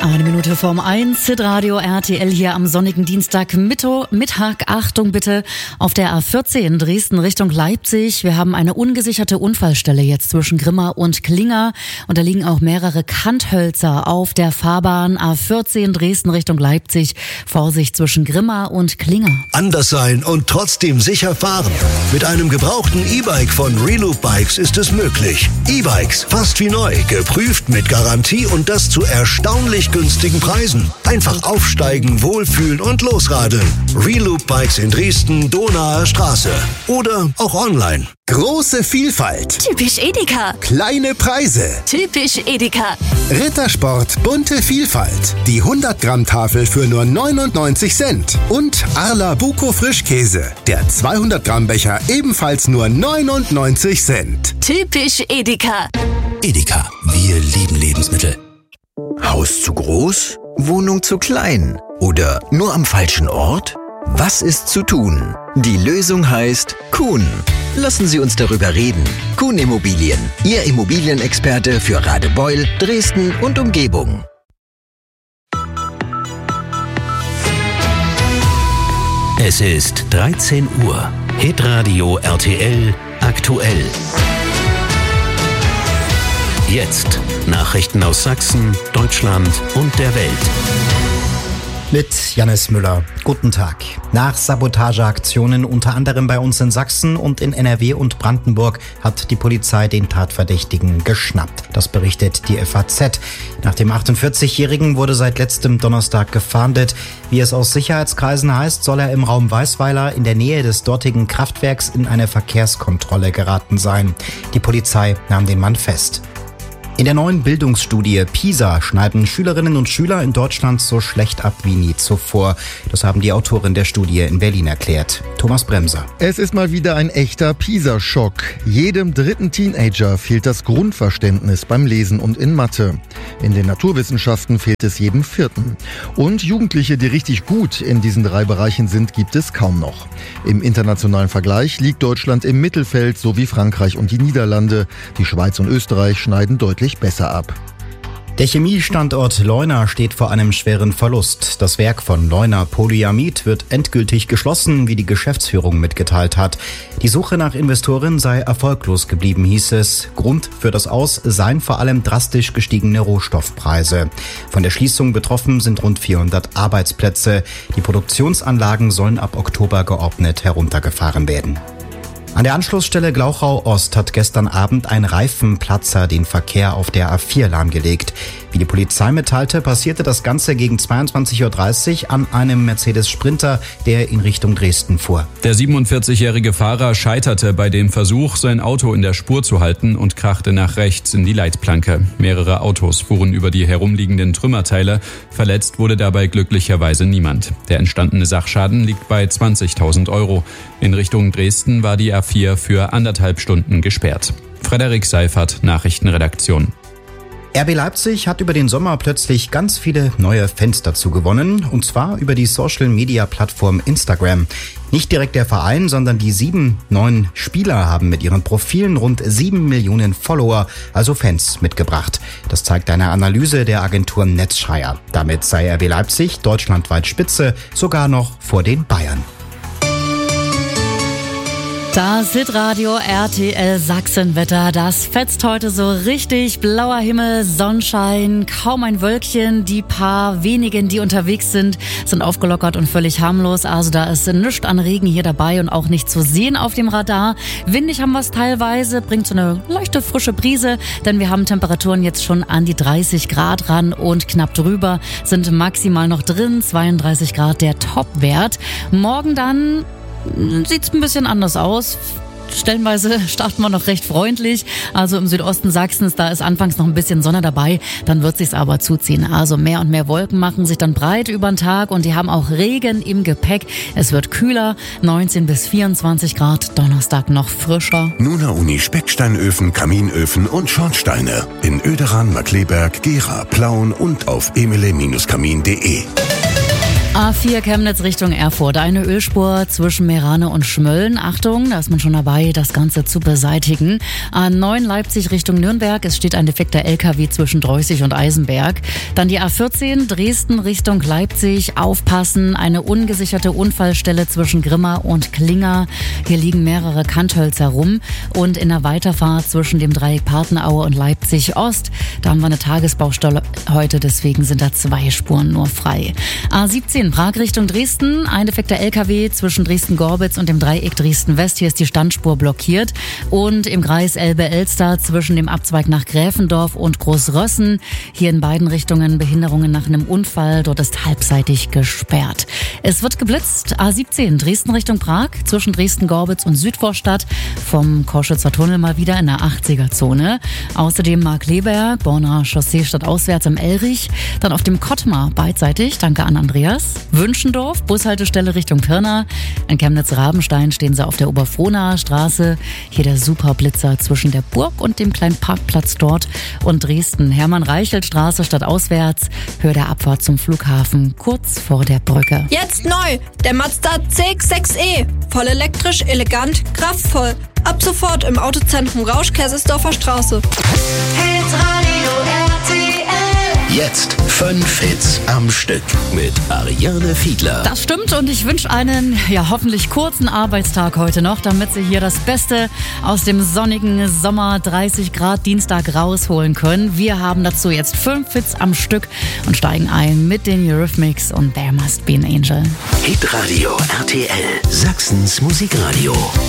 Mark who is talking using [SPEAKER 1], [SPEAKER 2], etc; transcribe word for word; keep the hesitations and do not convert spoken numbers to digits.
[SPEAKER 1] Eine Minute vorm eins, Hitradio R T L hier am sonnigen Dienstag Mittag. Achtung bitte, auf der A vierzehn Dresden Richtung Leipzig. Wir haben eine ungesicherte Unfallstelle jetzt zwischen Grimma und Klinger. Und da liegen auch mehrere Kanthölzer auf der Fahrbahn A vierzehn Dresden Richtung Leipzig. Vorsicht zwischen Grimma und Klinger.
[SPEAKER 2] Anders sein und trotzdem sicher fahren. Mit einem gebrauchten E-Bike von Reloop Bikes ist es möglich. E-Bikes, fast wie neu, geprüft mit Garantie und das zu erstaunlich günstigen Preisen. Einfach aufsteigen, wohlfühlen und losradeln. Reloop Bikes in Dresden, Donaer Straße. Oder auch online.
[SPEAKER 3] Große Vielfalt.
[SPEAKER 4] Typisch Edeka.
[SPEAKER 3] Kleine Preise.
[SPEAKER 4] Typisch Edeka.
[SPEAKER 3] Rittersport, bunte Vielfalt. Die hundert Gramm Tafel für nur neunundneunzig Cent. Und Arla Buko Frischkäse. Der zweihundert Gramm Becher ebenfalls nur neunundneunzig Cent.
[SPEAKER 4] Typisch Edeka.
[SPEAKER 5] Edeka, wir lieben Lebensmittel. Haus zu groß? Wohnung zu klein? Oder nur am falschen Ort? Was ist zu tun? Die Lösung heißt Kuhn. Lassen Sie uns darüber reden. Kuhn Immobilien, Ihr Immobilienexperte für Radebeul, Dresden und Umgebung.
[SPEAKER 6] Es ist dreizehn Uhr. Hitradio R T L aktuell. Jetzt Nachrichten aus Sachsen, Deutschland und der Welt.
[SPEAKER 7] Mit Jannis Müller. Guten Tag. Nach Sabotageaktionen unter anderem bei uns in Sachsen und in N R W und Brandenburg hat die Polizei den Tatverdächtigen geschnappt. Das berichtet die F A Z. Nach dem achtundvierzigjährigen wurde seit letztem Donnerstag gefahndet. Wie es aus Sicherheitskreisen heißt, soll er im Raum Weißweiler in der Nähe des dortigen Kraftwerks in eine Verkehrskontrolle geraten sein. Die Polizei nahm den Mann fest. In der neuen Bildungsstudie PISA schneiden Schülerinnen und Schüler in Deutschland so schlecht ab wie nie zuvor. Das haben die Autoren der Studie in Berlin erklärt. Thomas Bremser.
[SPEAKER 8] Es ist mal wieder ein echter PISA-Schock. Jedem dritten Teenager fehlt das Grundverständnis beim Lesen und in Mathe. In den Naturwissenschaften fehlt es jedem vierten. Und Jugendliche, die richtig gut in diesen drei Bereichen sind, gibt es kaum noch. Im internationalen Vergleich liegt Deutschland im Mittelfeld, so wie Frankreich und die Niederlande. Die Schweiz und Österreich schneiden deutlich besser ab.
[SPEAKER 7] Der Chemiestandort Leuna steht vor einem schweren Verlust. Das Werk von Leuna Polyamid wird endgültig geschlossen, wie die Geschäftsführung mitgeteilt hat. Die Suche nach Investoren sei erfolglos geblieben, hieß es. Grund für das Aus seien vor allem drastisch gestiegene Rohstoffpreise. Von der Schließung betroffen sind rund vierhundert Arbeitsplätze. Die Produktionsanlagen sollen ab Oktober geordnet heruntergefahren werden. An der Anschlussstelle Glauchau Ost hat gestern Abend ein Reifenplatzer den Verkehr auf der A vier lahmgelegt. Wie die Polizei mitteilte, passierte das Ganze gegen zweiundzwanzig Uhr dreißig an einem Mercedes Sprinter, der in Richtung Dresden fuhr.
[SPEAKER 9] Der siebenundvierzigjährige Fahrer scheiterte bei dem Versuch, sein Auto in der Spur zu halten und krachte nach rechts in die Leitplanke. Mehrere Autos fuhren über die herumliegenden Trümmerteile. Verletzt wurde dabei glücklicherweise niemand. Der entstandene Sachschaden liegt bei zwanzigtausend Euro. In Richtung Dresden war die A vier für anderthalb Stunden gesperrt. Frederik Seifert, Nachrichtenredaktion.
[SPEAKER 7] R B Leipzig hat über den Sommer plötzlich ganz viele neue Fans dazu gewonnen, und zwar über die Social-Media-Plattform Instagram. Nicht direkt der Verein, sondern die sieben neuen Spieler haben mit ihren Profilen rund sieben Millionen Follower, also Fans, mitgebracht. Das zeigt eine Analyse der Agentur Netzschreier. Damit sei R B Leipzig deutschlandweit Spitze, sogar noch vor den Bayern.
[SPEAKER 1] Das Hitradio R T L Sachsenwetter, das fetzt heute so richtig. Blauer Himmel, Sonnenschein, kaum ein Wölkchen. Die paar wenigen, die unterwegs sind, sind aufgelockert und völlig harmlos. Also da ist nichts an Regen hier dabei und auch nicht zu sehen auf dem Radar. Windig haben wir es teilweise, bringt so eine leichte frische Brise, denn wir haben Temperaturen jetzt schon an die dreißig Grad ran und knapp drüber sind maximal noch drin. zweiunddreißig Grad der Topwert. Morgen dann sieht's ein bisschen anders aus. Stellenweise starten wir noch recht freundlich. Also im Südosten Sachsens, da ist anfangs noch ein bisschen Sonne dabei. Dann wird sich's aber zuziehen. Also mehr und mehr Wolken machen sich dann breit über den Tag und die haben auch Regen im Gepäck. Es wird kühler, neunzehn bis vierundzwanzig Grad. Donnerstag noch frischer.
[SPEAKER 2] Nuna Uni Specksteinöfen, Kaminöfen und Schornsteine. In Oederan, Markleberg, Gera, Plauen und auf emile Bindestrich kamin punkt de.
[SPEAKER 1] A vier Chemnitz Richtung Erfurt. Eine Ölspur zwischen Meerane und Schmölln. Achtung, da ist man schon dabei, das Ganze zu beseitigen. A neun Leipzig Richtung Nürnberg. Es steht ein defekter L K W zwischen Dreußig und Eisenberg. Dann die A vierzehn Dresden Richtung Leipzig. Aufpassen, eine ungesicherte Unfallstelle zwischen Grimma und Klinger. Hier liegen mehrere Kanthölzer rum. Und in der Weiterfahrt zwischen dem Dreieck Partenaue und Leipzig Ost. Da haben wir eine Tagesbaustelle heute, deswegen sind da zwei Spuren nur frei. A siebzehn Prag Richtung Dresden, ein defekter L K W zwischen Dresden-Gorbitz und dem Dreieck Dresden-West. Hier ist die Standspur blockiert. Und im Kreis Elbe-Elster zwischen dem Abzweig nach Gräfendorf und Großrössen. Hier in beiden Richtungen Behinderungen nach einem Unfall. Dort ist halbseitig gesperrt. Es wird geblitzt. A siebzehn Dresden Richtung Prag zwischen Dresden-Gorbitz und Südvorstadt. Vom Koschwitzer Tunnel mal wieder in der achtziger-Zone. Außerdem Markleberg, Borner Chaussee stadtauswärts im Elrich. Dann auf dem Kottmar beidseitig. Danke an Andreas. Wünschendorf, Bushaltestelle Richtung Pirna. In Chemnitz-Rabenstein stehen sie auf der Oberfrohnaer Straße. Hier der Superblitzer zwischen der Burg und dem kleinen Parkplatz dort. Und Dresden, Hermann-Reichelt-Straße stadtauswärts. Höhe der Abfahrt zum Flughafen kurz vor der Brücke.
[SPEAKER 10] Jetzt neu, der Mazda C X sechs E. Voll elektrisch, elegant, kraftvoll. Ab sofort im Autozentrum Rausch, Kaisersdorfer Straße.
[SPEAKER 6] Jetzt fünf Hits am Stück mit Ariane Fiedler.
[SPEAKER 1] Das stimmt und ich wünsche einen, ja hoffentlich kurzen Arbeitstag heute noch, damit Sie hier das Beste aus dem sonnigen Sommer dreißig Grad Dienstag rausholen können. Wir haben dazu jetzt fünf Hits am Stück und steigen ein mit den Eurythmics und There Must Be an Angel.
[SPEAKER 6] Hitradio R T L, Sachsens Musikradio.